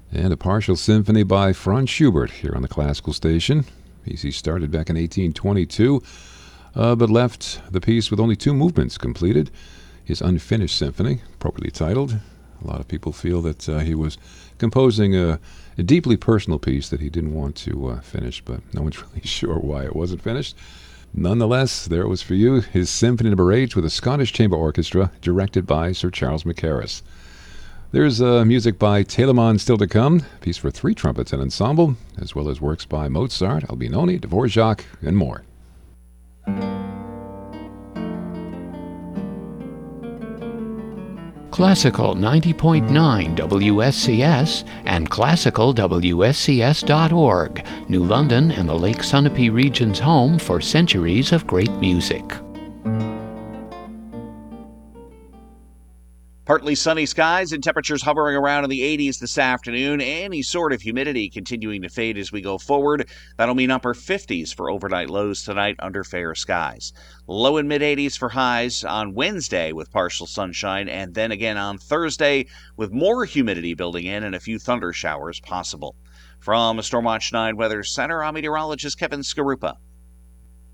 And a partial symphony by Franz Schubert here on the classical station. Piece he started back in 1822, but left the piece with only 2 movements completed. His unfinished symphony, appropriately titled. A lot of people feel that he was composing a deeply personal piece that he didn't want to finish, but no one's really sure why it wasn't finished. Nonetheless, there it was for you, his Symphony No. 8 with the Scottish Chamber Orchestra, directed by Sir Charles Mackerras. There's music by Telemann still to come, a piece for 3 trumpets and ensemble, as well as works by Mozart, Albinoni, Dvorak, and more. Classical 90.9 WSCS and classicalwscs.org, New London and the Lake Sunapee region's home for centuries of great music. Partly sunny skies and temperatures hovering around in the 80s this afternoon. Any sort of humidity continuing to fade as we go forward. That'll mean upper 50s for overnight lows tonight under fair skies. Low and mid 80s for highs on Wednesday with partial sunshine, and then again on Thursday with more humidity building in and a few thunder showers possible. From Stormwatch 9 Weather Center, I'm meteorologist Kevin Skarupa.